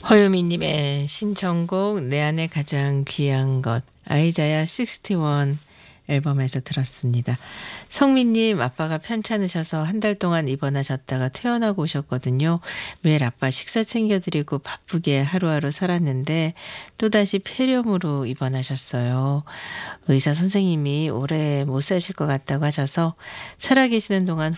허유미님의 신청곡 내 안에 가장 귀한 것 아이자야 61 앨범에서 들었습니다. 성민님 아빠가 편찮으셔서 한 달 동안 입원하셨다가 퇴원하고 오셨거든요. 매일 아빠 식사 챙겨드리고 바쁘게 하루하루 살았는데 또다시 폐렴으로 입원하셨어요. 의사 선생님이 오래 못 사실 것 같다고 하셔서 살아계시는 동안